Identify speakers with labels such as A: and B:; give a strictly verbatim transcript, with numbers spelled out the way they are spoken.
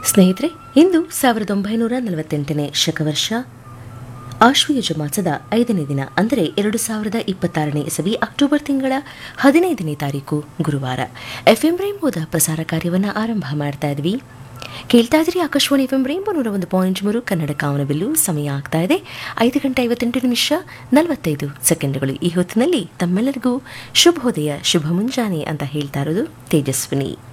A: ಸ್ನೇಹಿತರೆ, ಇಂದು ಸಾವಿರದ ಒಂಬೈನೂರ ನಲವತ್ತೆಂಟನೇ ಶಕವರ್ಷ ಆಶ್ವಯುಜ ಮಾಸದ ಐದನೇ ದಿನ, ಅಂದರೆ ಎರಡು ಸಾವಿರದ ಇಪ್ಪತ್ತಾರನೇ ಇಸವಿ ಅಕ್ಟೋಬರ್ ತಿಂಗಳ ಹದಿನೈದನೇ ತಾರೀಕು ಗುರುವಾರ. ಎಫ್ಎಂ ರೈನ್ಬೋದ ಪ್ರಸಾರ ಕಾರ್ಯವನ್ನು ಆರಂಭ ಮಾಡ್ತಾ ಇದ್ವಿ. ಕೇಳ್ತಾ ಇದ್ರಿ ಆಕಾಶವಾಣಿ ಎಫ್ಎಂ ರೈನ್ಬೋ ನೂರ ಒಂದು ಪಾಯಿಂಟ್ ಮೂರು ಕನ್ನಡ ಕಾವನಬಿಲ್ಲು. ಸಮಯ ಆಗ್ತಾ ಇದೆ ಐದು ಗಂಟೆ ಐವತ್ತೆಂಟು ನಿಮಿಷ ನಲವತ್ತೈದು ಸೆಕೆಂಡ್ಗಳು. ಈ ಹೊತ್ತಿನಲ್ಲಿ ತಮ್ಮೆಲ್ಲರಿಗೂ ಶುಭೋದಯ, ಶುಭ ಮುಂಜಾನೆ ಅಂತ ಹೇಳ್ತಾ ಇರೋದು ತೇಜಸ್ವಿನಿ.